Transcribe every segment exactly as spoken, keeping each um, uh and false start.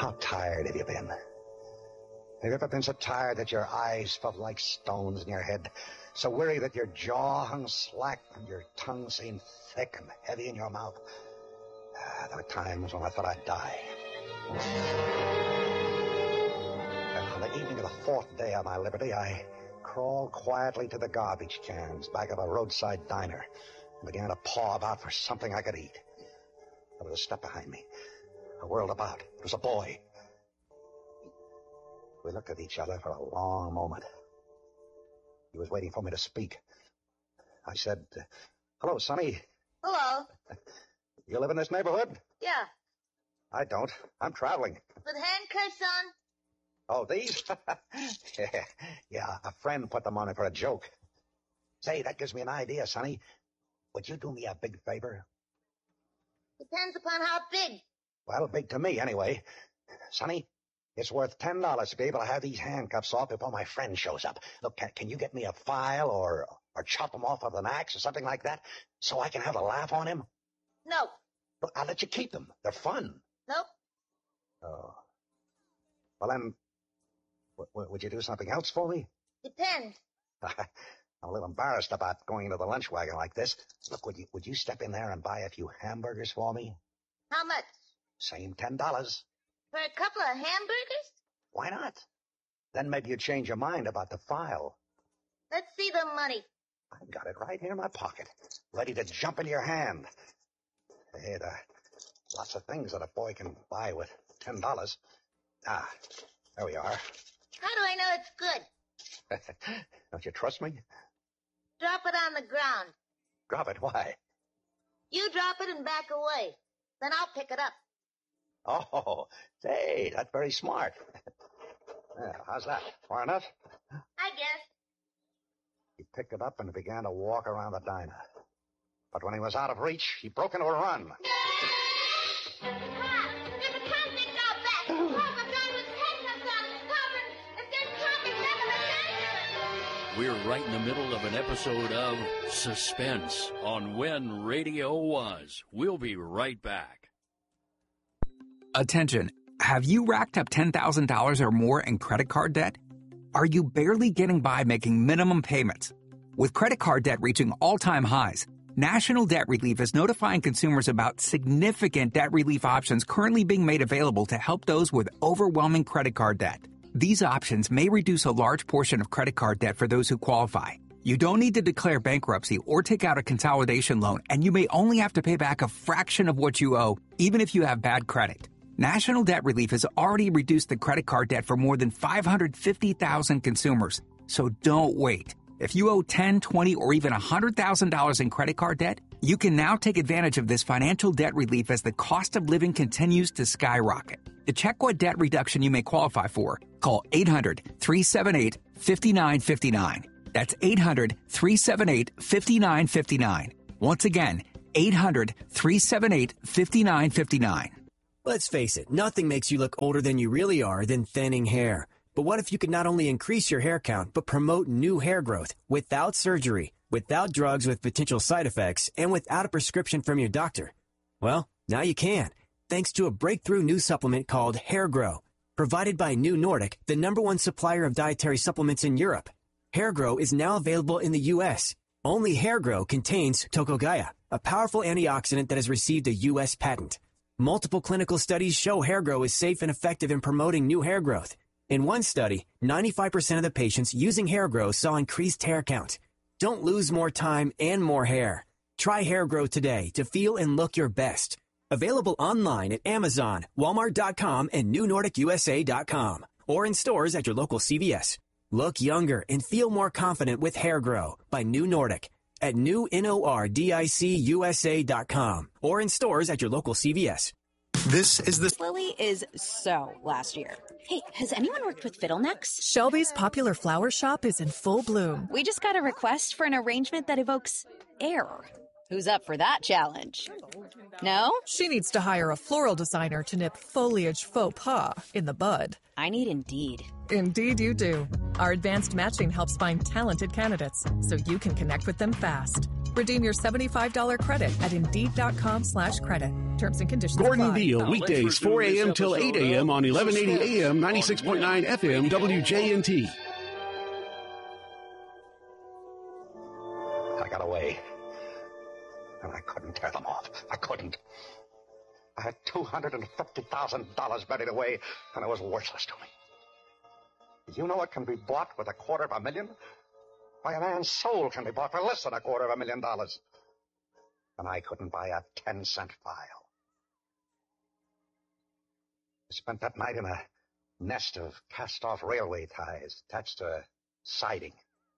How tired have you been? Have you ever been so tired that your eyes felt like stones in your head? So weary that your jaw hung slack and your tongue seemed thick and heavy in your mouth? Ah, there were times when I thought I'd die. And on the evening of the fourth day of my liberty, I crawled quietly to the garbage cans back of a roadside diner and began to paw about for something I could eat. There was a step behind me. I whirled about. It was a boy. We looked at each other for a long moment. He was waiting for me to speak. I said, "Hello, Sonny." Hello. You live in this neighborhood? Yeah. I don't. I'm traveling. With handcuffs on? Oh, these? yeah, yeah, a friend put them on me for a joke. Say, that gives me an idea, Sonny. Would you do me a big favor? Depends upon how big. Well, big to me, anyway. Sonny, it's worth ten dollars to be able to have these handcuffs off before my friend shows up. Look, can, can you get me a file or or chop them off with an axe or something like that so I can have a laugh on him? No. Look, I'll let you keep them. They're fun. Nope. Oh. Well, then, w- w- would you do something else for me? Depends. I'm a little embarrassed about going into the lunch wagon like this. Look, would you would you step in there and buy a few hamburgers for me? How much? Same ten dollars. For a couple of hamburgers? Why not? Then maybe you'd change your mind about the file. Let's see the money. I've got it right here in my pocket, ready to jump into your hand. Hey, there are lots of things that a boy can buy with ten dollars. Ah, there we are. How do I know it's good? Don't you trust me? Drop it on the ground. Drop it? Why? You drop it and back away. Then I'll pick it up. Oh, say, that's very smart. Yeah, how's that? Far enough? I guess. He picked it up and began to walk around the diner. But when he was out of reach, he broke into a run. Pop! There's a convict out back! Pop, a guy with handcuffs on! Pop, and there's convict left in the We're right in the middle of an episode of Suspense on When Radio Was. We'll be right back. Attention. Have you racked up ten thousand dollars or more in credit card debt? Are you barely getting by making minimum payments? With credit card debt reaching all-time highs, National Debt Relief is notifying consumers about significant debt relief options currently being made available to help those with overwhelming credit card debt. These options may reduce a large portion of credit card debt for those who qualify. You don't need to declare bankruptcy or take out a consolidation loan, and you may only have to pay back a fraction of what you owe, even if you have bad credit. National Debt Relief has already reduced the credit card debt for more than five hundred fifty thousand consumers. So don't wait. If you owe ten, twenty, or even one hundred thousand dollars in credit card debt, you can now take advantage of this financial debt relief as the cost of living continues to skyrocket. To check what debt reduction you may qualify for, call eight hundred, three seven eight, five nine five nine. That's eight hundred, three seven eight, five nine five nine. Once again, eight hundred, three seven eight, five nine five nine. Let's face it, nothing makes you look older than you really are than thinning hair. But what if you could not only increase your hair count, but promote new hair growth without surgery, without drugs with potential side effects, and without a prescription from your doctor? Well, now you can, thanks to a breakthrough new supplement called Hair Grow, provided by New Nordic, the number one supplier of dietary supplements in Europe. Hair Grow is now available in the U S. Only Hair Grow contains Tocogaya, a powerful antioxidant that has received a U S patent. Multiple clinical studies show Hair Grow is safe and effective in promoting new hair growth. In one study, ninety-five percent of the patients using Hair Grow saw increased hair count. Don't lose more time and more hair. Try Hair Grow today to feel and look your best. Available online at Amazon, Walmart dot com, and New Nordic U S A dot com, or in stores at your local C V S. Look younger and feel more confident with Hair Grow by New Nordic at new nordic U S A dot com, or in stores at your local C V S. This is the... Lily is so last year. Hey, has anyone worked with fiddlenecks? Shelby's popular flower shop is in full bloom. We just got a request for an arrangement that evokes air. Who's up for that challenge? No? She needs to hire a floral designer to nip foliage faux pas in the bud. I need Indeed. Indeed you do. Our advanced matching helps find talented candidates so you can connect with them fast. Redeem your seventy-five dollars credit at Indeed.com slash credit. Terms and conditions Gordon apply. Deal, weekdays four a.m. till eight a.m. on eleven eighty A M, ninety-six point nine F M, W J N T. I got away. And I couldn't tear them off. I couldn't. I had two hundred fifty thousand dollars buried away, and it was worthless to me. Do you know it can be bought with a quarter of a million? Why, a man's soul can be bought for less than a quarter of a million dollars. And I couldn't buy a ten-cent file. I spent that night in a nest of cast-off railway ties attached to a siding.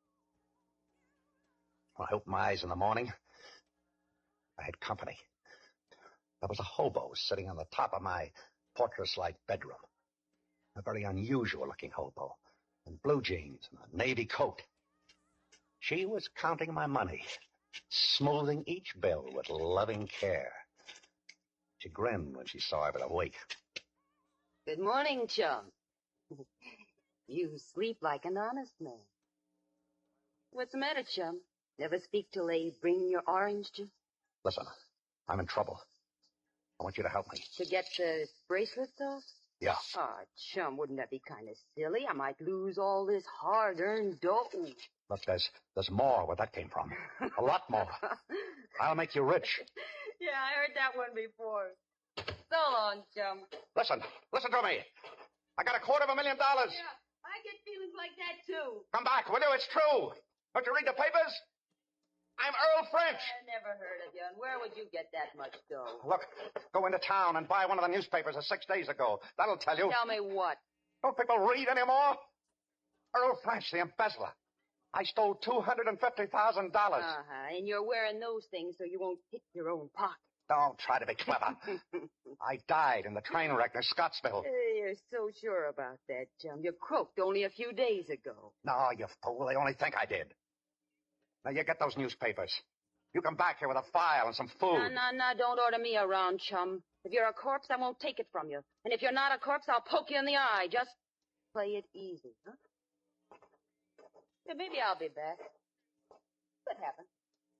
When I opened my eyes in the morning, I had company. There was a hobo sitting on the top of my fortress-like bedroom. A very unusual-looking hobo, in blue jeans and a navy coat. She was counting my money, smoothing each bill with loving care. She grinned when she saw I was awake. Good morning, chum. You sleep like an honest man. What's the matter, chum? Never speak till they bring your orange juice? Listen, I'm in trouble. I want you to help me. To get the bracelets off? Yeah. Ah, oh, chum, wouldn't that be kind of silly? I might lose all this hard-earned dough. Look, there's, there's more where that came from. A lot more. I'll make you rich. Yeah, I heard that one before. So long, chum. Listen, listen to me. I got a quarter of a million dollars. Yeah, I get feelings like that, too. Come back, will you? It's true. Don't you read the papers? I'm Earl French. I never heard of you, and where would you get that much dough? Look, go into town and buy one of the newspapers of six days ago. That'll tell you. Tell me what? Don't people read anymore? Earl French, the embezzler. I stole two hundred fifty thousand dollars. Uh-huh, and you're wearing those things so you won't hit your own pocket. Don't try to be clever. I died in the train wreck near Scottsville. Hey, you're so sure about that, chum. You croaked only a few days ago. No, you fool. They only think I did. Now, you get those newspapers. You come back here with a file and some food. No, no, no, don't order me around, chum. If you're a corpse, I won't take it from you. And if you're not a corpse, I'll poke you in the eye. Just play it easy, huh? Yeah, maybe I'll be back. What happened?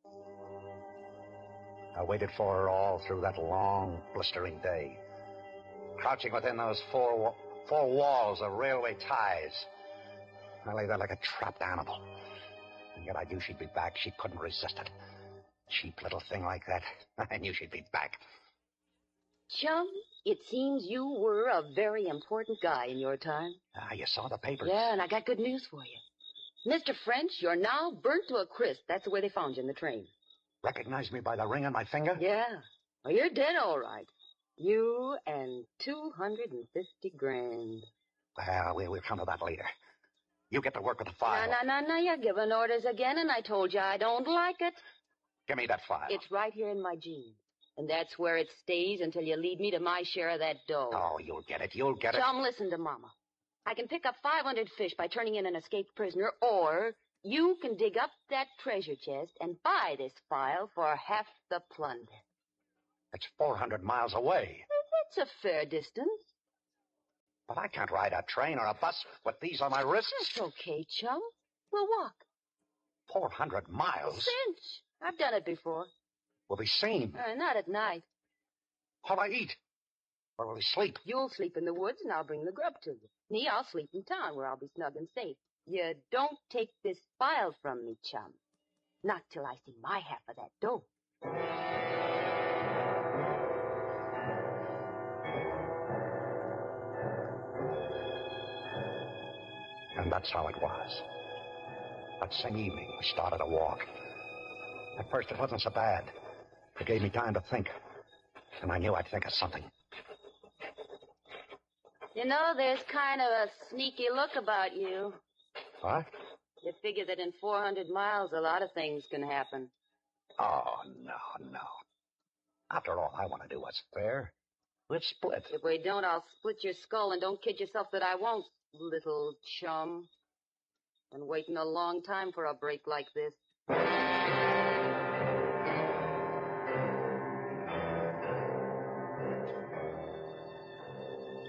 I waited for her all through that long, blistering day. Crouching within those four, wa- four walls of railway ties. I lay there like a trapped animal. And yet I knew she'd be back. She couldn't resist it. Cheap little thing like that. I knew she'd be back. Chum, it seems you were a very important guy in your time. Ah, you saw the papers. Yeah, and I got good news for you. Mister French, you're now burnt to a crisp. That's the way they found you in the train. Recognized me by the ring on my finger? Yeah. Well, you're dead all right. You and two hundred fifty grand. Well, we, we'll come to that later. You get to work with the file. No, no, no, no, you're giving orders again, and I told you I don't like it. Give me that file. It's right here in my jeans. And that's where it stays until you lead me to my share of that dough. Oh, you'll get it. You'll get it. Chum, listen to Mama. I can pick up five hundred fish by turning in an escaped prisoner, or you can dig up that treasure chest and buy this file for half the plunder. It's four hundred miles away. That's a fair distance. But I can't ride a train or a bus with these on my wrists. That's okay, chum. We'll walk. four hundred miles? Cinch. I've done it before. We'll be seen. Uh, not at night. How'll I eat? Where will we sleep? You'll sleep in the woods, and I'll bring the grub to you. Me, I'll sleep in town, where I'll be snug and safe. You don't take this file from me, chum. Not till I see my half of that dough. And that's how it was. That same evening, we started a walk. At first, it wasn't so bad. It gave me time to think. And I knew I'd think of something. You know, there's kind of a sneaky look about you. What? You figure that in four hundred miles, a lot of things can happen. Oh, no, no. After all, I want to do what's fair. We'll split. If we don't, I'll split your skull, and don't kid yourself that I won't, little chum. Been waiting a long time for a break like this.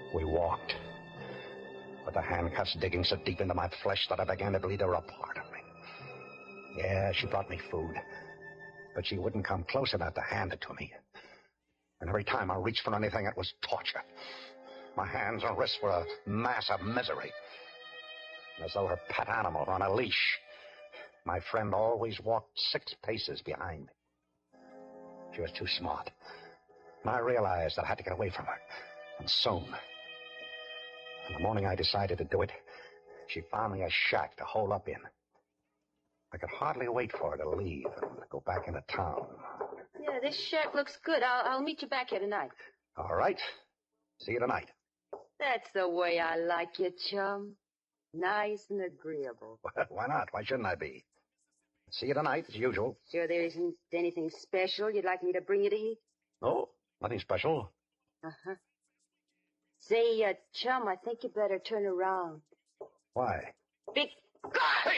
We walked, with the handcuffs digging so deep into my flesh that I began to believe they were a part of me. Yeah, she brought me food, but she wouldn't come close enough to hand it to me. And every time I reached for anything, it was torture. My hands and wrists were a mass of misery. As though her pet animal on a leash, my friend always walked six paces behind me. She was too smart. And I realized that I had to get away from her. And soon. And the morning I decided to do it, she found me a shack to hole up in. I could hardly wait for her to leave and go back into town. Yeah, this shack looks good. I'll, I'll meet you back here tonight. All right. See you tonight. That's the way I like you, chum. Nice and agreeable. Why not? Why shouldn't I be? See you tonight, as usual. Sure there isn't anything special you'd like me to bring you to eat? No, nothing special. Uh-huh. Say, uh, chum, I think you better turn around. Why? Big... Hey!